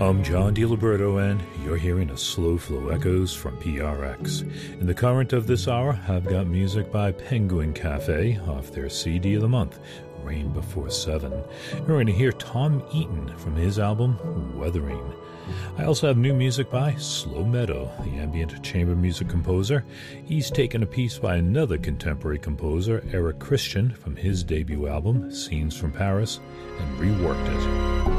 I'm John DiLiberto, and you're hearing a Slow Flow Echoes from PRX. In the current of this hour, I've got music by Penguin Cafe off their CD of the month, Rain Before 7. You're going to hear Tom Eaton from his album, Weathering. I also have new music by Slow Meadow, the ambient chamber music composer. He's taken a piece by another contemporary composer, Eric Christian, from his debut album, Scenes from Paris, and reworked it.